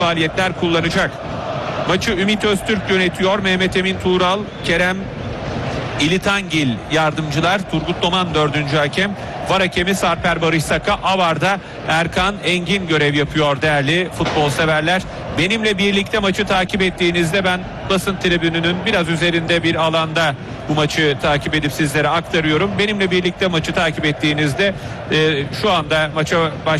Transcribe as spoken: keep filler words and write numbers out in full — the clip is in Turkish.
faaliyetler kullanacak. Maçı Ümit Öztürk yönetiyor. Mehmet Emin Tuğral, Kerem İlitangil yardımcılar, Turgut Doman dördüncü hakem. Var hakemi Sarper Barış Saka. Avar'da Erkan Engin görev yapıyor değerli futbol severler. Benimle birlikte maçı takip ettiğinizde, ben basın tribününün biraz üzerinde bir alanda bu maçı takip edip sizlere aktarıyorum. Benimle birlikte maçı takip ettiğinizde e, şu anda maça baş